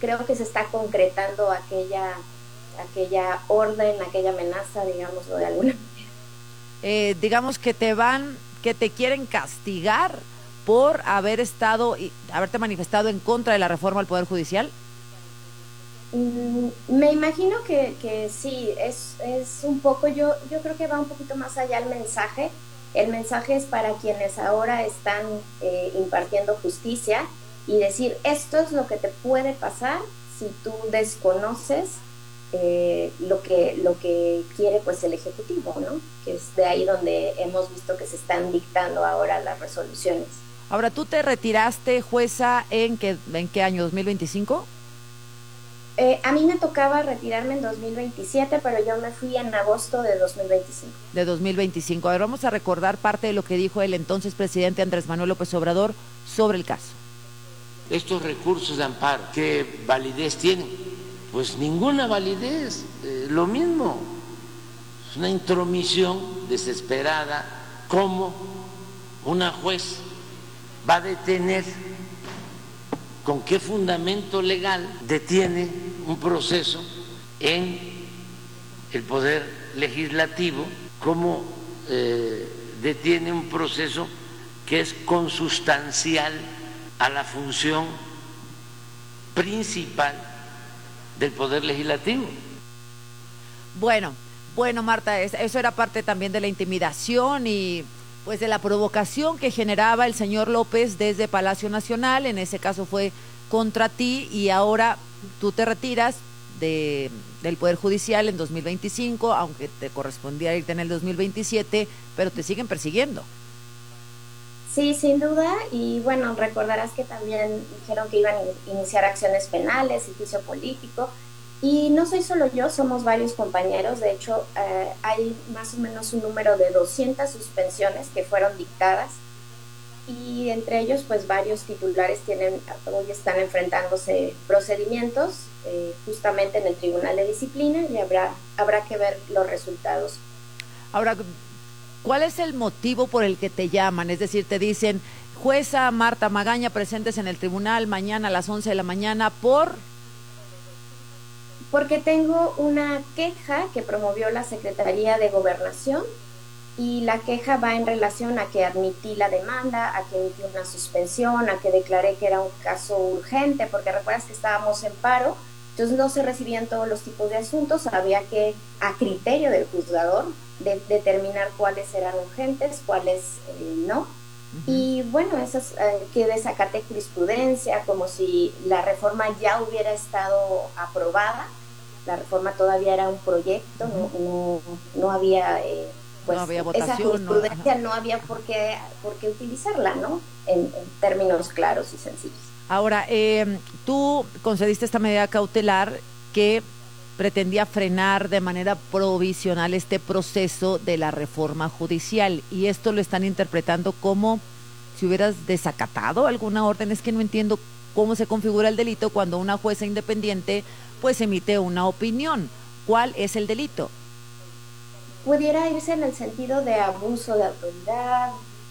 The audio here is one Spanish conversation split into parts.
creo que se está concretando aquella orden, aquella amenaza, digámoslo de alguna. Digamos que te quieren castigar por haber estado y haberte manifestado en contra de la reforma al Poder Judicial. Me imagino que sí, es un poco, yo creo que va un poquito más allá el mensaje. El mensaje es para quienes ahora están impartiendo justicia y decir, esto es lo que te puede pasar si tú desconoces lo que quiere pues el Ejecutivo, ¿no? Que es de ahí donde hemos visto que se están dictando ahora las resoluciones. Ahora, ¿tú te retiraste, jueza, en qué año? ¿2025? A mí me tocaba retirarme en 2027, pero yo me fui en agosto de 2025. De 2025. A ver, vamos a recordar parte de lo que dijo el entonces presidente Andrés Manuel López Obrador sobre el caso. Estos recursos de amparo, ¿qué validez tienen? Pues ninguna validez, lo mismo, es una intromisión desesperada. ¿Cómo una juez va a detener? ¿Con qué fundamento legal detiene un proceso en el Poder Legislativo? ¿Cómo detiene un proceso que es consustancial a la función principal del Poder Legislativo? Bueno, Marta, eso era parte también de la intimidación y pues de la provocación que generaba el señor López desde Palacio Nacional. En ese caso fue contra ti y ahora tú te retiras del Poder Judicial en 2025, aunque te correspondía irte en el 2027, pero te siguen persiguiendo. Sí, sin duda, y bueno, recordarás que también dijeron que iban a iniciar acciones penales y juicio político, y no soy solo yo, somos varios compañeros. De hecho, hay más o menos un número de 200 suspensiones que fueron dictadas, y entre ellos pues varios titulares hoy están enfrentándose procedimientos justamente en el Tribunal de Disciplina, y habrá que ver los resultados. Ahora, ¿cuál es el motivo por el que te llaman? Es decir, te dicen, jueza Marta Magaña, presentes en el tribunal mañana a las 11 de la mañana Porque tengo una queja que promovió la Secretaría de Gobernación, y la queja va en relación a que admití la demanda, a que emití una suspensión, a que declaré que era un caso urgente, porque recuerdas que estábamos en paro, entonces no se recibían todos los tipos de asuntos, había que, a criterio del juzgador, determinar cuáles eran urgentes, cuáles no. Y bueno, que desacaté jurisprudencia, como si la reforma ya hubiera estado aprobada. La reforma todavía era un proyecto, no había, pues, no había esa votación. jurisprudencia no había por qué utilizarla, ¿no? En términos claros y sencillos. Ahora, tú concediste esta medida cautelar que pretendía frenar de manera provisional este proceso de la reforma judicial, y esto lo están interpretando como si hubieras desacatado alguna orden. Es que no entiendo cómo se configura el delito cuando una jueza independiente pues emite una opinión. ¿Cuál es el delito? Pudiera irse en el sentido de abuso de autoridad.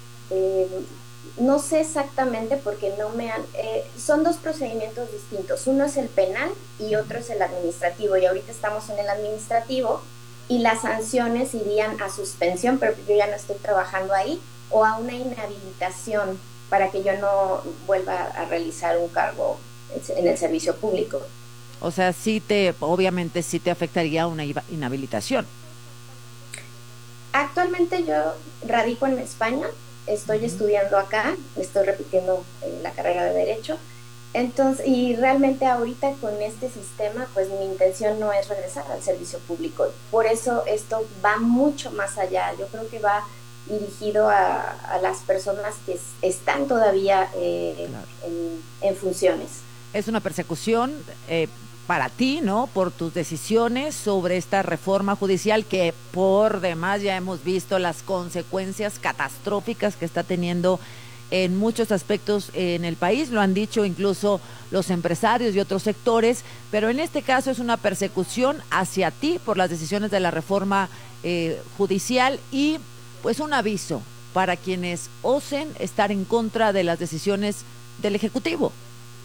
No sé exactamente porque no me han... son dos procedimientos distintos. Uno es el penal y otro es el administrativo. Y ahorita estamos en el administrativo, y las sanciones irían a suspensión, pero yo ya no estoy trabajando ahí, o a una inhabilitación para que yo no vuelva a realizar un cargo en el servicio público. O sea, obviamente sí te afectaría una inhabilitación. Actualmente yo radico en España, estoy estudiando acá, estoy repitiendo la carrera de Derecho. Entonces, y realmente ahorita con este sistema, pues mi intención no es regresar al servicio público. Por eso esto va mucho más allá. Yo creo que va dirigido a las personas que están todavía Claro. en funciones. Es una persecución para ti, ¿no? Por tus decisiones sobre esta reforma judicial que por demás ya hemos visto las consecuencias catastróficas que está teniendo en muchos aspectos en el país. Lo han dicho incluso los empresarios y otros sectores, pero en este caso es una persecución hacia ti por las decisiones de la reforma judicial, y pues un aviso para quienes osen estar en contra de las decisiones del Ejecutivo.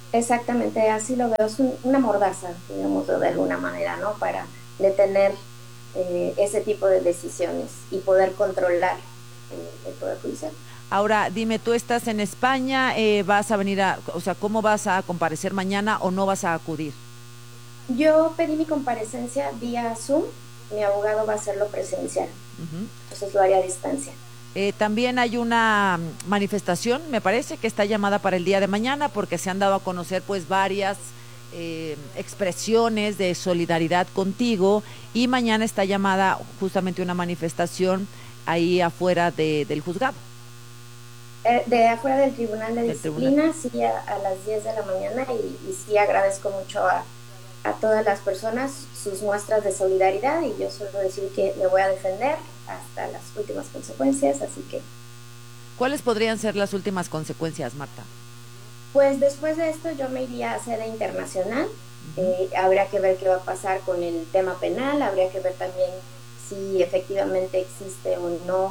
Exactamente, así lo veo, es una mordaza, digamos, de alguna manera, ¿no? Para detener ese tipo de decisiones y poder controlar el Poder Judicial. Ahora, dime, tú estás en España, vas a venir o sea, ¿cómo vas a comparecer mañana o no vas a acudir? Yo pedí mi comparecencia vía Zoom, mi abogado va a hacerlo presencial, entonces lo haré a distancia. También hay una manifestación, me parece, que está llamada para el día de mañana porque se han dado a conocer pues varias expresiones de solidaridad contigo y mañana está llamada justamente una manifestación ahí afuera del juzgado. De afuera del Tribunal de Disciplina, sí, a las 10 de la mañana y sí agradezco mucho a todas las personas sus muestras de solidaridad y yo suelo decir que me voy a defender hasta las últimas consecuencias, así que... ¿Cuáles podrían ser las últimas consecuencias, Marta? Pues después de esto yo me iría a sede internacional, habría que ver qué va a pasar con el tema penal, habría que ver también si efectivamente existe o no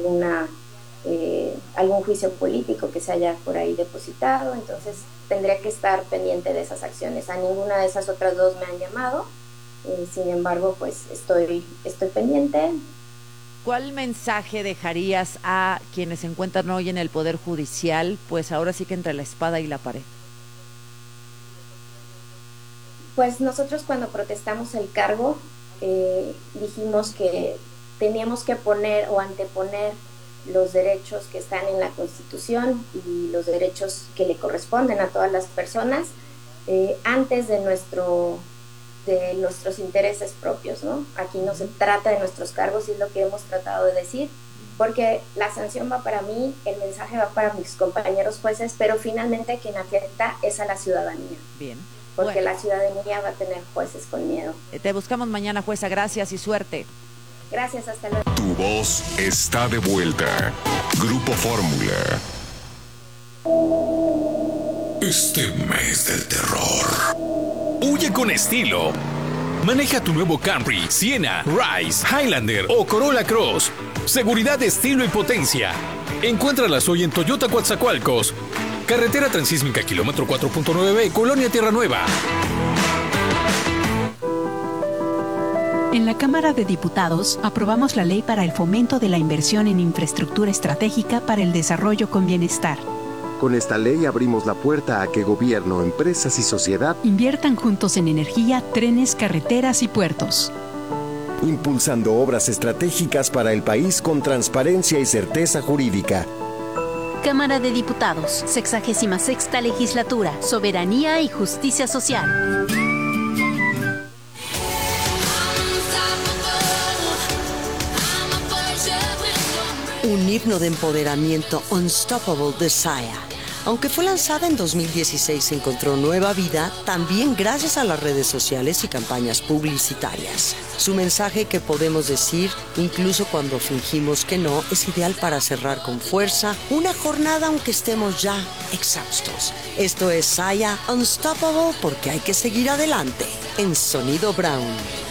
algún juicio político que se haya por ahí depositado, entonces tendría que estar pendiente de esas acciones. A ninguna de esas otras dos me han llamado, sin embargo, pues estoy pendiente. ¿Cuál mensaje dejarías a quienes se encuentran hoy en el Poder Judicial, pues ahora sí que entre la espada y la pared? Pues nosotros cuando protestamos el cargo, dijimos que teníamos que poner o anteponer los derechos que están en la Constitución y los derechos que le corresponden a todas las personas antes de nuestros intereses propios, ¿no? Aquí no se trata de nuestros cargos y es lo que hemos tratado de decir, porque la sanción va para mí, el mensaje va para mis compañeros jueces, pero finalmente quien afecta es a la ciudadanía. Bien. Porque bueno, la ciudadanía va a tener jueces con miedo. Te buscamos mañana, jueza. Gracias y suerte. Gracias, hasta luego. Tu voz está de vuelta. Grupo Fórmula. Este mes del terror. Huye con estilo. Maneja tu nuevo Camry, Siena, Rise, Highlander o Corolla Cross. Seguridad, estilo y potencia. Encuéntralas hoy en Toyota Coatzacoalcos. Carretera Transísmica, kilómetro 4.9B, Colonia Tierra Nueva. En la Cámara de Diputados aprobamos la Ley para el Fomento de la Inversión en Infraestructura Estratégica para el Desarrollo con Bienestar. Con esta ley abrimos la puerta a que gobierno, empresas y sociedad inviertan juntos en energía, trenes, carreteras y puertos. impulsando obras estratégicas para el país con transparencia y certeza jurídica. Cámara de Diputados, 66ª Legislatura, Soberanía y Justicia Social. Un himno de empoderamiento, Unstoppable de Sia. Aunque fue lanzada en 2016, encontró nueva vida también gracias a las redes sociales y campañas publicitarias. Su mensaje, que podemos decir, incluso cuando fingimos que no, es ideal para cerrar con fuerza una jornada aunque estemos ya exhaustos. Esto es Sia, Unstoppable, porque hay que seguir adelante. En Sonido Brown.